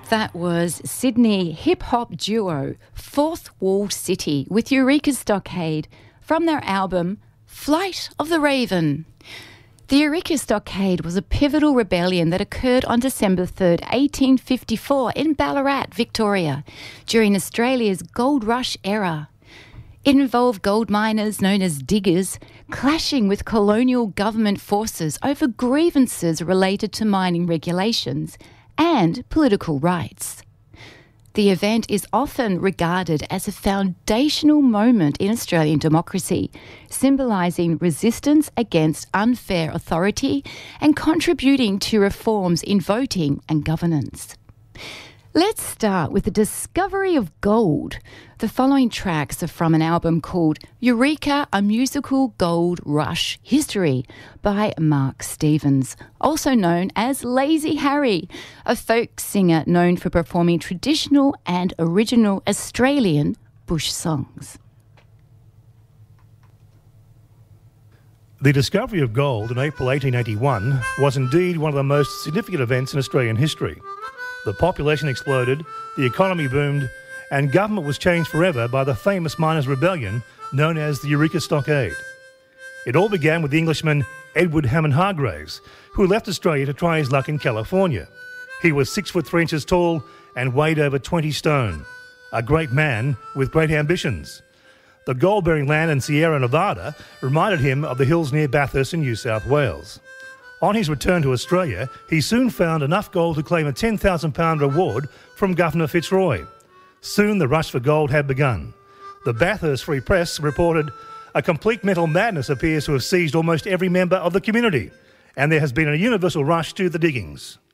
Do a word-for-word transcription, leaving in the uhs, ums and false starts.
That was Sydney hip-hop duo Fourth Wall City with Eureka Stockade from their album Flight of the Raven. The Eureka Stockade was a pivotal rebellion that occurred on December third, eighteen fifty-four in Ballarat, Victoria, during Australia's gold rush era. It involved gold miners known as diggers clashing with colonial government forces over grievances related to mining regulations and political rights. The event is often regarded as a foundational moment in Australian democracy, symbolising resistance against unfair authority and contributing to reforms in voting and governance. Let's start with the discovery of gold. The following tracks are from an album called Eureka, A Musical Gold Rush History by Mark Stevens, also known as Lazy Harry, a folk singer known for performing traditional and original Australian bush songs. The discovery of gold in April eighteen eighty-one was indeed one of the most significant events in Australian history. The population exploded, the economy boomed, and government was changed forever by the famous miners' rebellion known as the Eureka Stockade. It all began with the Englishman Edward Hammond Hargraves, who left Australia to try his luck in California. He was six foot three inches tall and weighed over twenty stone. A great man with great ambitions. The gold-bearing land in Sierra Nevada reminded him of the hills near Bathurst in New South Wales. On his return to Australia, he soon found enough gold to claim a ten thousand pound reward from Governor Fitzroy. Soon the rush for gold had begun. The Bathurst Free Press reported, "A complete mental madness appears to have seized almost every member of the community, and there has been a universal rush to the diggings."